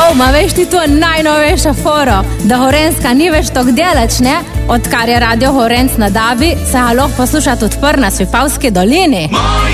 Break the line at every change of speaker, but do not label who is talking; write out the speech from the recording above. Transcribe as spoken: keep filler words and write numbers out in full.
O, ma veš ti to najnovejša foro, da Gorenjska ni več tok delač, ne? Odkar je Radio Gorenc na Dabi, se ga lahko posluša tudi pr na Svipavski dolini.